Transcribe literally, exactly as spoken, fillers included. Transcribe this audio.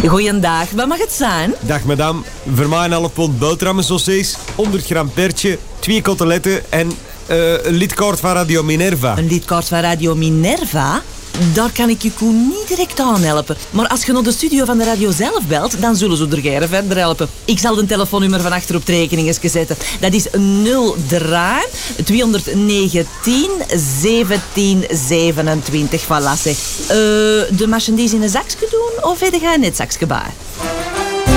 Goeiedag, wat mag het zijn? Dag madame, voor mij een half pond boterhammen saucisse, honderd gram pertje, twee koteletten en uh, een lidkaart van Radio Minerva. Een lidkaart van Radio Minerva? Daar kan ik je koe niet direct aan helpen. Maar als je naar de studio van de radio zelf belt, dan zullen ze er gerne verder helpen. Ik zal de telefoonnummer van achter op de rekeningen zetten. Dat is nul drie tweehonderdnegentien zeventien zevenentwintig. Voilà, zeg. Uh, de machine die is in een zakje doen, of heb jij net zakje bij?